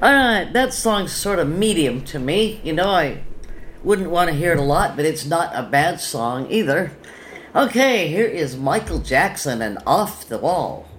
Alright, that song's sort of medium to me. You know, I wouldn't want to hear it a lot, but it's not a bad song either. Okay, here is Michael Jackson and Off the Wall.